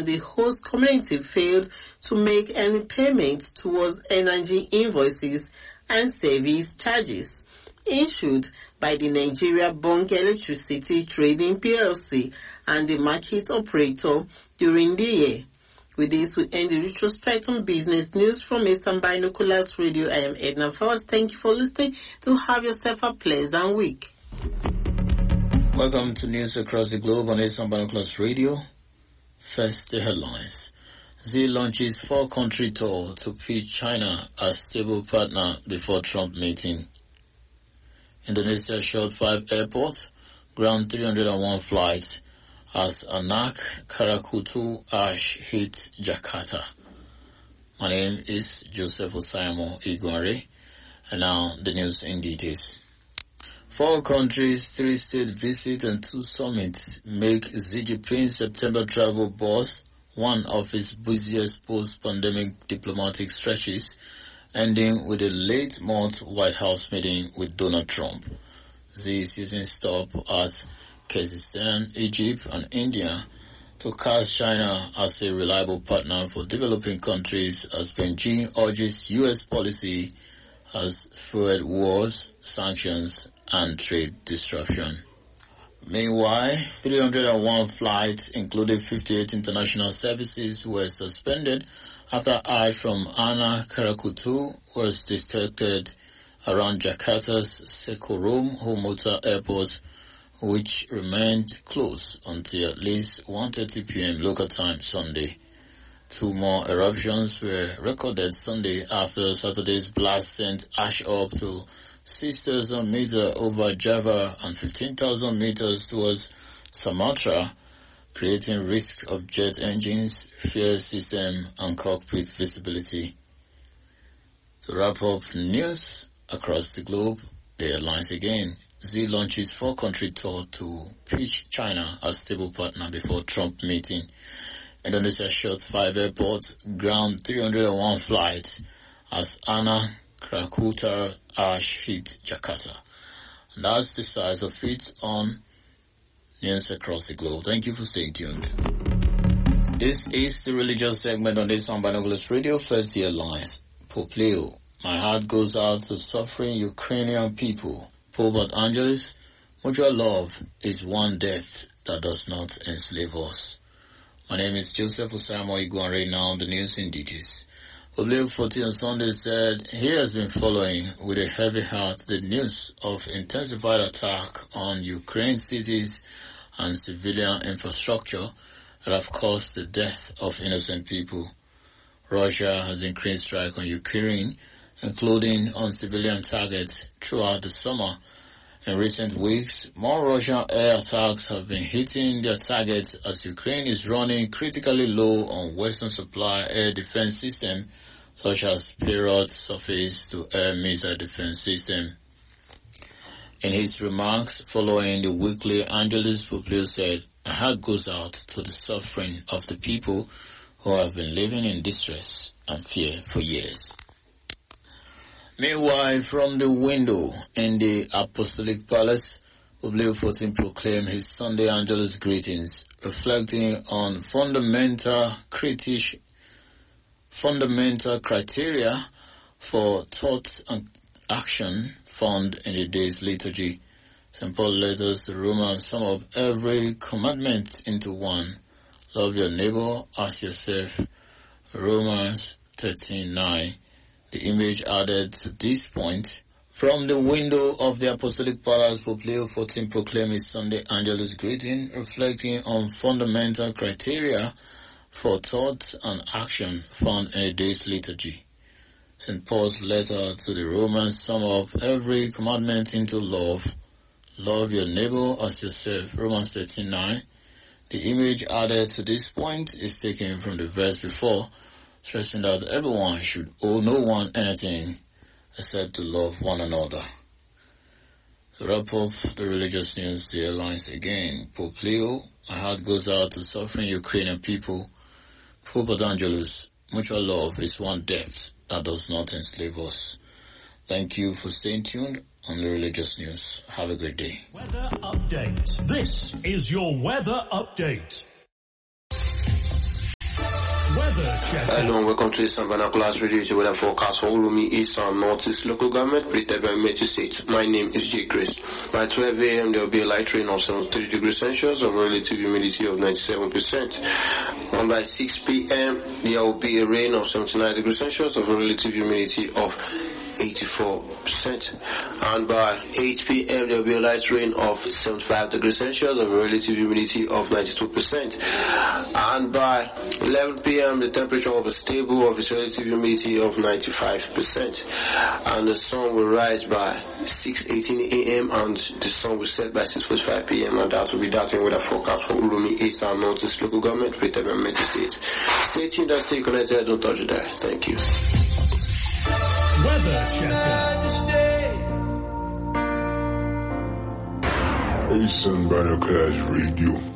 the host community failed to make any payment towards energy invoices and service charges issued by the Nigeria Bulk Electricity Trading PLC and the market operator during the year. With this, we end the retrospect on business news from Eastern Binoculars Radio. I am Edna Fawaz. Thank you for listening. To have yourself a pleasant week. Welcome to news across the globe on Eastern Binoculars Radio. First, the headlines. Xi launches 4-country tour to pitch China as stable partner before Trump meeting. Indonesia shut 5 airports, ground 301 flights as Anak Krakatau ash hit Jakarta. My name is Joseph Osayamo Igware, and now the news in details. 4 countries, 3 state visit and 2 summits make Xi Jinping's September travel buzz one of his busiest post-pandemic diplomatic stretches, ending with a late-month White House meeting with Donald Trump. Xi is using stop at Kyrgyzstan, Egypt, and India to cast China as a reliable partner for developing countries as Beijing urges U.S. policy has fueled wars, sanctions, and trade disruption. Meanwhile, 301 flights, including 58 international services, were suspended after ash from Anak Krakatau was detected around Jakarta's Sekorom Homota Airport, which remained closed until at least 1:30 p.m. local time Sunday. 2 more eruptions were recorded Sunday after Saturday's blast sent ash up to 6,000 meters over Java and 15,000 meters towards Sumatra, creating risk of jet engines, fuel system, and cockpit visibility. To wrap up news across the globe, the headlines again. Xi launches 4-country tour to pitch China as stable partner before Trump meeting. Indonesia shuts 5 airports, ground 301 flights as Anak Krakatau ash hit Jakarta. And that's the size of it on news across the globe. Thank you for staying tuned. This is the religious segment on this on Binoculars Radio. First, the headlines. Pope Leo, my heart goes out to suffering Ukrainian people. Pope Angeles, mutual love is one debt that does not enslave us. My name is Joseph Osamo Igware. Now the news in details. Pope Leo 14 on Sunday said he has been following with a heavy heart the news of intensified attack on Ukraine cities and civilian infrastructure that have caused the death of innocent people. Russia has increased strike on Ukraine, including on civilian targets throughout the summer. In recent weeks, more Russian air attacks have been hitting their targets as Ukraine is running critically low on Western supply air defense systems such as Patriot surface-to-air missile defense system. In his remarks following the weekly Angelus, Pope Leo said, "My heart goes out to the suffering of the people who have been living in distress and fear for years." Meanwhile, from the window in the Apostolic Palace, Pope Leo XIV proclaimed his Sunday Angelus greetings, reflecting on fundamental criteria for thought and action found in the day's liturgy. St. Paul led us to Romans sum up every commandment into one. Love your neighbor as yourself. Romans 13:9. The image added to this point. From the window of the Apostolic Palace, Pope Leo XIV proclaimed his Sunday Angelus greeting, reflecting on fundamental criteria for thought and action found in a day's liturgy. St. Paul's letter to the Romans sum up every commandment into love. Love your neighbor as yourself. Romans 13:9. The image added to this point is taken from the verse before, stressing that everyone should owe no one anything except to love one another. To wrap up the religious news, the headlines again. Pope Leo, my heart goes out to suffering Ukrainian people. Pope Angelus, mutual love is one debt that does not enslave us. Thank you for staying tuned on the religious news. Have a great day. Weather update. This is your weather update. Hello and welcome to the Eastern Binoculars Radio, the weather forecast for Urumi, East and Northeast local government, Britain and Metis State. My name is J. Chris. By 12 a.m. there will be a light rain of 73 degrees Celsius of relative humidity of 97%. And by 6 p.m. there will be a rain of 79 degrees Celsius of relative humidity of 84%. And by 8 p.m. there will be a light rain of 75 degrees Celsius of relative humidity of 92%. And by 11 p.m. the temperature will be stable of its relative humidity of 95%. And the sun will rise by 6:18 a.m. and the sun will set by 6:45 p.m. and that will be that in weather forecast for Urumi, East and Northeast local government, Britain and Metis State. Stay tuned and stay connected, don't touch the dial. Thank you. Weather Checker. Eastern Binoculars Radio.